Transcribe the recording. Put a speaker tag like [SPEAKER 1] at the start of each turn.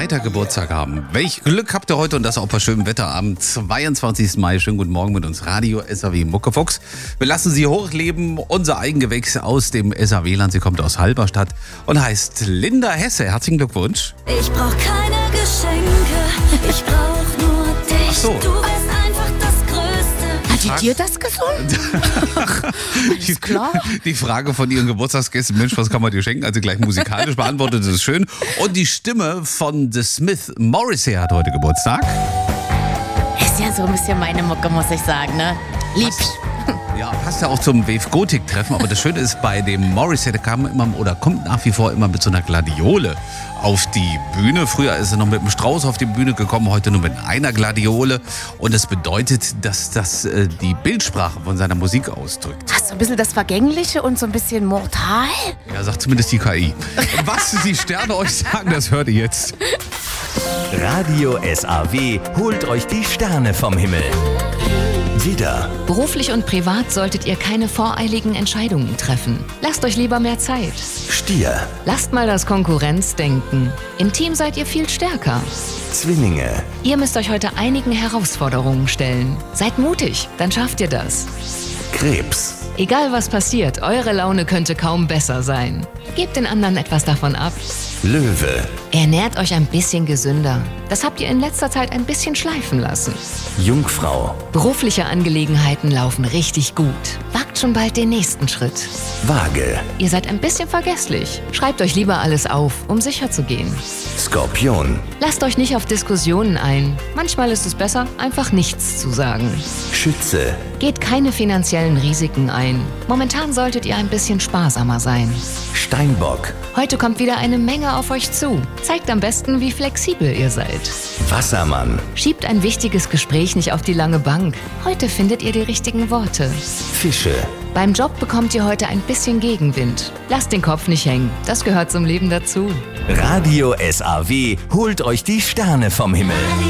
[SPEAKER 1] Freitag Geburtstag haben. Welch Glück habt ihr heute und das auch bei schönem Wetter am 22. Mai. Schönen guten Morgen mit uns Radio SAW Muckefuchs. Wir lassen Sie hochleben, unser Eigengewächs aus dem SAW-Land. Sie kommt aus Halberstadt und heißt Linda Hesse. Herzlichen Glückwunsch.
[SPEAKER 2] Ich brauch keine Geschenke, ich brauch nur dich.
[SPEAKER 1] Ach so.
[SPEAKER 2] Du bist einfach das Größte.
[SPEAKER 3] Hat die dir das gesungen? Alles klar.
[SPEAKER 1] Die Frage von Ihren Geburtstagsgästen, Mensch, was kann man dir schenken? Also gleich musikalisch beantwortet, das ist schön. Und die Stimme von The Smith, Morrissey, hat heute Geburtstag.
[SPEAKER 3] Ist ja so ein bisschen meine Mucke, muss ich sagen, ne? Lieb.
[SPEAKER 1] Ja, passt ja auch zum Wave Gothic Treffen, aber das Schöne ist, bei dem Morrissey, der kam immer oder kommt nach wie vor immer mit so einer Gladiole auf die Bühne. Früher ist er noch mit einem Strauß auf die Bühne gekommen, heute nur mit einer Gladiole. Und das bedeutet, dass das die Bildsprache von seiner Musik ausdrückt.
[SPEAKER 3] Hast du ein bisschen das Vergängliche und so ein bisschen mortal?
[SPEAKER 1] Ja, sagt zumindest die KI. Was die Sterne euch sagen, das hört ihr jetzt.
[SPEAKER 4] Radio SAW holt euch die Sterne vom Himmel. Widder,
[SPEAKER 5] Beruflich und privat solltet ihr keine voreiligen Entscheidungen treffen. Lasst euch lieber mehr Zeit.
[SPEAKER 4] Stier,
[SPEAKER 5] Lasst mal das Konkurrenzdenken. Im Team seid ihr viel stärker.
[SPEAKER 4] Zwillinge,
[SPEAKER 5] Ihr müsst euch heute einigen Herausforderungen stellen. Seid mutig, dann schafft ihr das.
[SPEAKER 4] Krebs,
[SPEAKER 5] Egal was passiert, eure Laune könnte kaum besser sein. Gebt den anderen etwas davon ab.
[SPEAKER 4] Löwe,
[SPEAKER 5] Ernährt euch ein bisschen gesünder. Das habt ihr in letzter Zeit ein bisschen schleifen lassen.
[SPEAKER 4] Jungfrau,
[SPEAKER 5] Berufliche Angelegenheiten laufen richtig gut. Wagt schon bald den nächsten Schritt.
[SPEAKER 4] Waage,
[SPEAKER 5] Ihr seid ein bisschen vergesslich. Schreibt euch lieber alles auf, um sicher zu gehen.
[SPEAKER 4] Skorpion,
[SPEAKER 5] Lasst euch nicht auf Diskussionen ein. Manchmal ist es besser, einfach nichts zu sagen.
[SPEAKER 4] Schütze,
[SPEAKER 5] Geht keine finanziellen Risiken ein. Momentan solltet ihr ein bisschen sparsamer sein.
[SPEAKER 4] Steinbock,
[SPEAKER 5] Heute kommt wieder eine Menge auf euch zu. Zeigt am besten, wie flexibel ihr seid.
[SPEAKER 4] Wassermann,
[SPEAKER 5] Schiebt ein wichtiges Gespräch nicht auf die lange Bank. Heute findet ihr die richtigen Worte.
[SPEAKER 4] Fische,
[SPEAKER 5] Beim Job bekommt ihr heute ein bisschen Gegenwind. Lasst den Kopf nicht hängen. Das gehört zum Leben dazu.
[SPEAKER 4] Radio SAW holt euch die Sterne vom Himmel.